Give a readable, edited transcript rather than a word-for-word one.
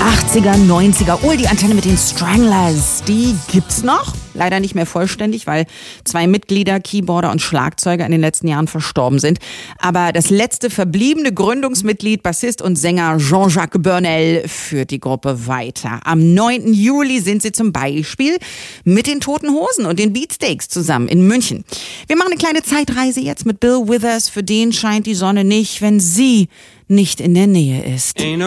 80er, 90er. Die Antenne mit den Stranglers, die gibt's noch. Leider nicht mehr vollständig, weil 2 Mitglieder, Keyboarder und Schlagzeuger in den letzten Jahren verstorben sind. Aber das letzte verbliebene Gründungsmitglied, Bassist und Sänger Jean-Jacques Burnel führt die Gruppe weiter. Am 9. Juli sind sie zum Beispiel mit den Toten Hosen und den Beatsteaks zusammen in München. Wir machen eine kleine Zeitreise jetzt mit Bill Withers. Für den scheint die Sonne nicht, wenn sie nicht in der Nähe ist.